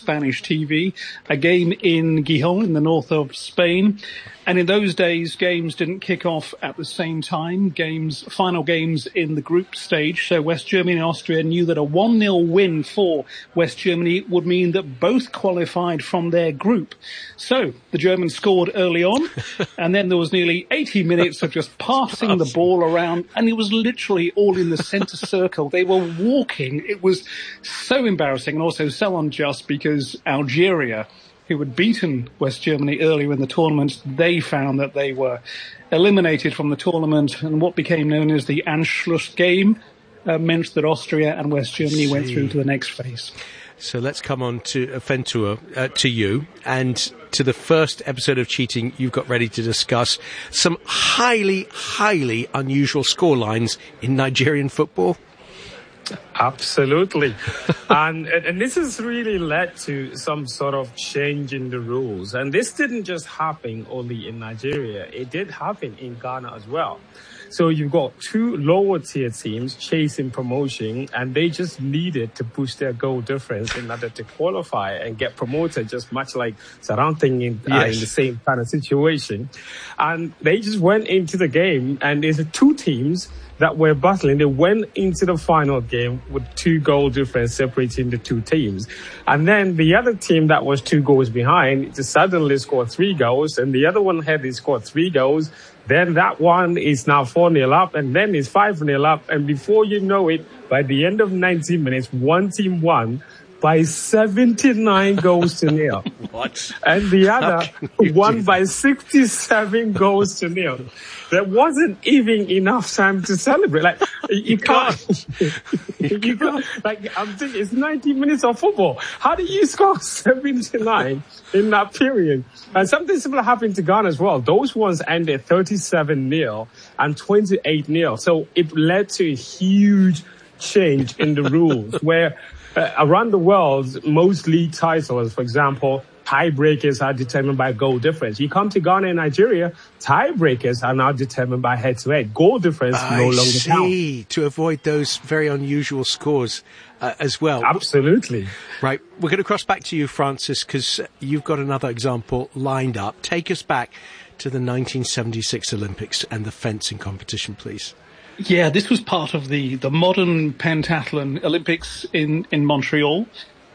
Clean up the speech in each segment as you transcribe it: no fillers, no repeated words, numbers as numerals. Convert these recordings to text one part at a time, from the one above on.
Spanish TV, a game in Gijón in the north of Spain. And in those days, games didn't kick off at the same time. Final games in the group stage. So West Germany and Austria knew that a 1-0 win for West Germany would mean that both qualified from their group. So the Germans scored early on, and then there was nearly 80 minutes of just passing the ball around, and it was literally all in the centre circle. They were walking. It was so embarrassing and also so unjust because Algeria, who had beaten West Germany earlier in the tournament, they found that they were eliminated from the tournament, and what became known as the Anschluss game meant that Austria and West Germany went through to the next phase. So let's come on to Fentour, to you, and to the first episode of Cheating you've got ready to discuss some highly, highly unusual scorelines in Nigerian football. Absolutely. and this has really led to some sort of change in the rules. And this didn't just happen only in Nigeria. It did happen in Ghana as well. So you've got two lower tier teams chasing promotion, and they just needed to boost their goal difference in order to qualify and get promoted, just much like Saranting in the same kind of situation. And they just went into the game, and there's two teams that were battling. They went into the final game with 2 goal difference separating the two teams. And then the other team that was 2 goals behind just suddenly scored 3 goals, and the other one had scored 3 goals. Then that one is now 4-0 up, and then it's 5-0 up. And before you know it, by the end of 90 minutes, one team won by 79 goals to 0. What? And the other won by 67 goals to 0. There wasn't even enough time to celebrate. Like, you can't, you can't, like, I'm thinking it's 90 minutes of football. How do you score 79 in that period? And something similar happened to Ghana as well. Those ones ended 37-0 and 28-0. So it led to a huge change in the rules where around the world, most league titles, for example, tiebreakers are determined by goal difference. You come to Ghana and Nigeria, tiebreakers are now determined by head-to-head. Goal difference no longer counts. To avoid those very unusual scores as well. Absolutely. Right. We're going to cross back to you, Francis, because you've got another example lined up. Take us back to the 1976 Olympics and the fencing competition, please. Yeah, this was part of the modern pentathlon Olympics in Montreal.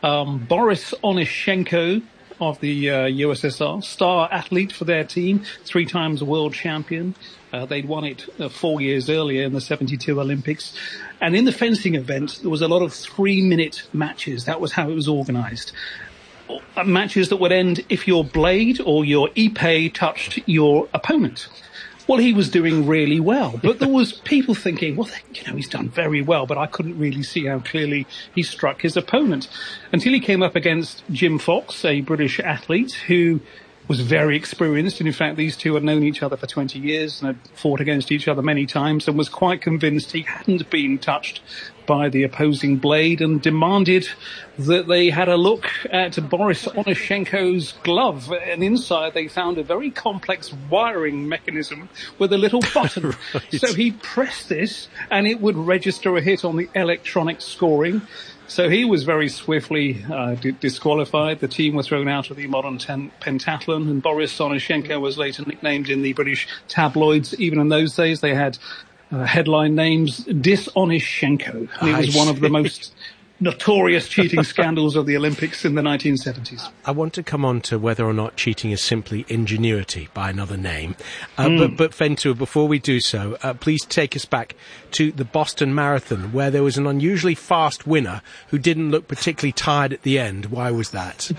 Boris Onyshenko of the USSR, star athlete for their team, 3 times world champion. They'd won it 4 years earlier in the 72 Olympics. And in the fencing event, there was a lot of 3-minute matches. That was how it was organized. Matches that would end if your blade or your épée touched your opponent. Well, he was doing really well, but there was people thinking, well, he's done very well, but I couldn't really see how clearly he struck his opponent until he came up against Jim Fox, a British athlete who was very experienced. And in fact, these two had known each other for 20 years and had fought against each other many times and was quite convinced he hadn't been touched by the opposing blade and demanded that they had a look at Boris Onyshenko's glove. And inside they found a very complex wiring mechanism with a little button. Right. So he pressed this and it would register a hit on the electronic scoring. So he was very swiftly disqualified. The team were thrown out of the modern pentathlon, and Boris Onyshenko was later nicknamed in the British tabloids. Even in those days, they had headline names, Dis-Onyshenko. He was one of the most notorious cheating scandals of the Olympics in the 1970s. I want to come on to whether or not cheating is simply ingenuity by another name. But Fentour, before we do so, please take us back to the Boston Marathon, where there was an unusually fast winner who didn't look particularly tired at the end. Why was that?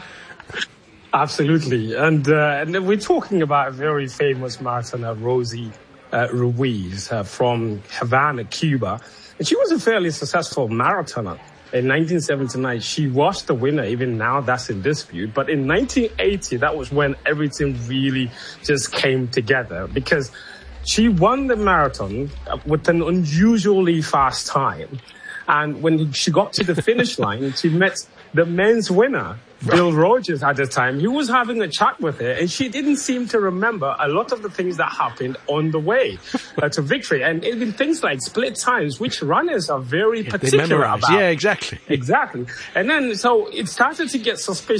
Absolutely. And we're talking about a very famous marathoner, Rosie Ruiz, from Havana, Cuba. And she was a fairly successful marathoner. In 1979, she was the winner. Even now, that's in dispute. But in 1980, that was when everything really just came together because she won the marathon with an unusually fast time. And when she got to the finish line, she met the men's winner, Bill Rogers, at the time. He was having a chat with her, and she didn't seem to remember a lot of the things that happened on the way to victory. And even things like split times, which runners are very particular about. Yeah, exactly. Exactly. And then, so it started to get suspicious.